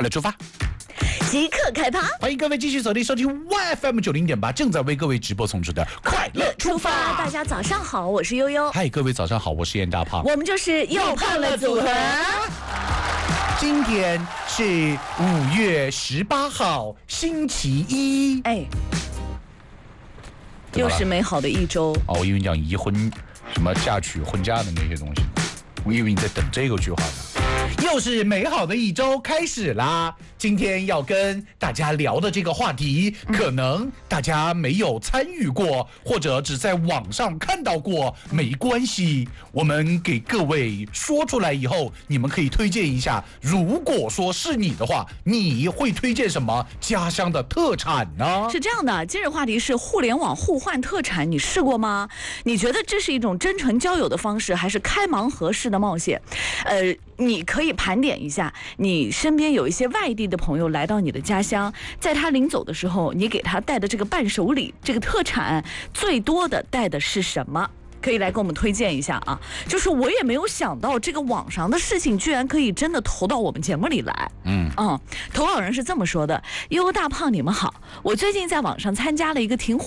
乐出发， 即刻开趴！ 欢迎各位继续锁定收听 YFM 90.8，正在为各位直播送出的快乐出发。 大家早上好，我是悠悠。 嗨，各位早上好，我是严大胖。 我们就是又胖了组合。 今天是5月18号，星期一。 哎，又是美好的一周。 哦，我以为你讲移婚，什么嫁娶、婚嫁的那些东西，我以为你在等这个句话呢。又是美好的一周开始啦！今天要跟大家聊的这个话题，可能大家没有参与过，或者只在网上看到过，没关系，我们给各位说出来以后，你们可以推荐一下。如果说是你的话，你会推荐什么家乡的特产呢？ 是这样的，今日话题是互联网互换特产，你试过吗？你觉得这是一种真诚交友的方式，还是开盲盒式的冒险？你可以盘点一下，你身边有一些外地的朋友来到你的家乡，在他临走的时候，你给他带的这个伴手礼，这个特产最多的带的是什么？可以来给我们推荐一下啊！就是我也没有想到这个网上的事情居然可以真的投到我们节目里来。投稿人是这么说的：悠悠大胖，你们好，我最近在网上参加了一个挺火